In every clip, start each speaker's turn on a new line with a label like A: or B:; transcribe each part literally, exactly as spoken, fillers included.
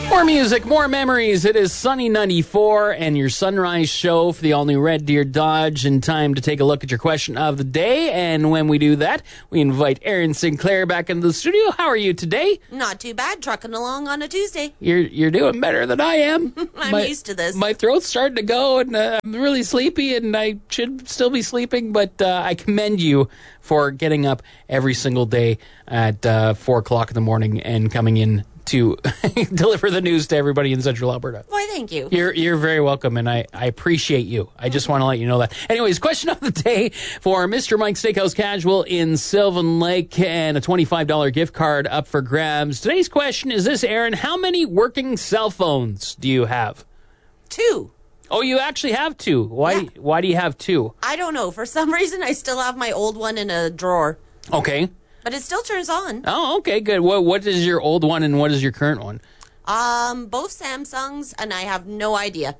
A: More music, more memories. It is Sunny ninety-four and your sunrise show for the all-new Red Deer Dodge. And time to take a look at your question of the day. And when we do that, we invite Erin Sinclair back into the studio. How are you today?
B: Not too bad. Trucking along on a Tuesday.
A: You're you're doing better than I am.
B: I'm
A: my,
B: used to this.
A: My throat's starting to go, and uh, I'm really sleepy, and I should still be sleeping. But uh, I commend you for getting up every single day at uh, four o'clock in the morning and coming in to deliver the news to everybody in Central Alberta.
B: Why, thank you.
A: You're you're very welcome, and I, I appreciate you. I just want to let you know that. Anyways, question of the day for Mister Mike Steakhouse Casual in Sylvan Lake and a twenty-five dollars gift card up for grabs. Today's question is this, Aaron. How many working cell phones do you have?
B: Two.
A: Oh, you actually have two. Why,
B: Yeah.
A: why do you have two?
B: I don't know. For some reason, I still have my old one in a drawer.
A: Okay.
B: But it still turns on.
A: Oh, okay, good. What What is your old one and what is your current one?
B: Um, both Samsungs, and I have no idea.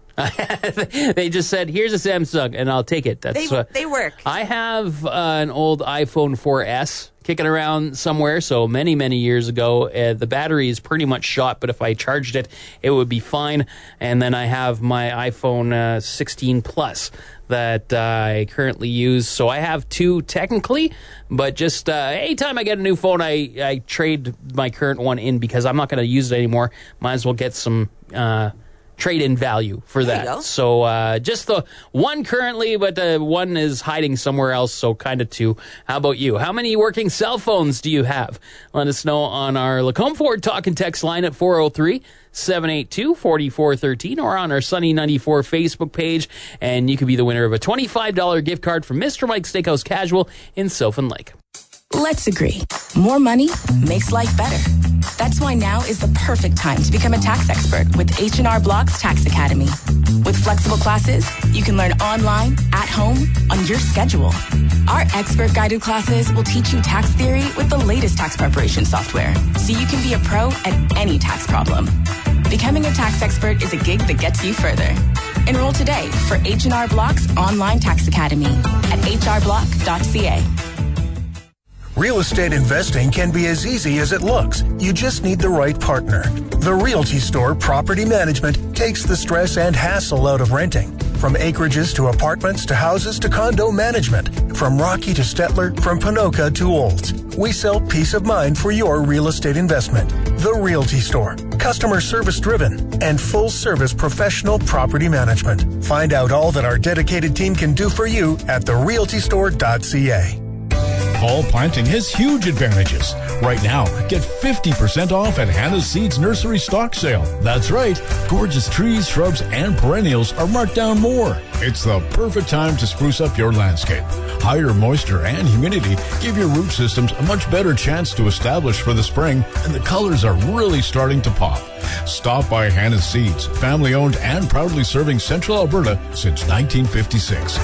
A: They just said, here's a Samsung, and I'll take it. That's
B: They
A: what
B: they work.
A: I have uh, an old iPhone four S kicking around somewhere. So many, many years ago, uh, the battery is pretty much shot, but if I charged it, it would be fine. And then I have my iPhone uh, sixteen Plus that uh, I currently use. So I have two technically, but just uh, anytime I get a new phone, I, I trade my current one in because I'm not going to use it anymore. Might as well get some uh, trade-in value for
B: There
A: that.
B: you go.
A: So uh, just the one currently, but uh, one is hiding somewhere else, so kind of two. How about you? How many working cell phones do you have? Let us know on our Lacombe Ford Talk and Text line at four oh three, seven eight two, four four one three or on our Sunny ninety-four Facebook page, and you could be the winner of a twenty-five dollars gift card from Mister Mike Steakhouse Casual in Sylvan Lake.
C: Let's agree. More money makes life better. That's why now is the perfect time to become a tax expert with H and R Block's Tax Academy. With flexible classes, you can learn online, at home, on your schedule. Our expert-guided classes will teach you tax theory with the latest tax preparation software, so you can be a pro at any tax problem. Becoming a tax expert is a gig that gets you further. Enroll today for H and R Block's online tax academy at h r block dot c a.
D: Real estate investing can be as easy as it looks. You just need the right partner. The Realty Store Property Management takes the stress and hassle out of renting. From acreages to apartments to houses to condo management. From Rocky to Stettler, from Panoka to Olds. We sell peace of mind for your real estate investment. The Realty Store. Customer service driven and full service professional property management. Find out all that our dedicated team can do for you at the realty store dot c a.
E: Fall planting has huge advantages. Right now, get fifty percent off at Hannah's Seeds Nursery Stock Sale. That's right. Gorgeous trees, shrubs, and perennials are marked down more. It's the perfect time to spruce up your landscape. Higher moisture and humidity give your root systems a much better chance to establish for the spring, and the colors are really starting to pop. Stop by Hannah's Seeds, family owned and proudly serving Central Alberta since nineteen fifty-six.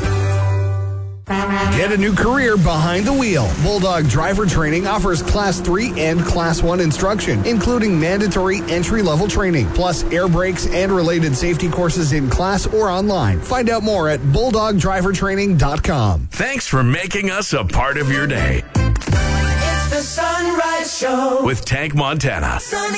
F: Get a new career behind the wheel. Bulldog Driver Training offers Class three and Class one instruction, including mandatory entry-level training, plus air brakes and related safety courses in class or online. Find out more at bulldog driver training dot com.
G: Thanks for making us a part of your day.
H: It's the Sunrise Show
G: with Tank Montana.
H: Sunny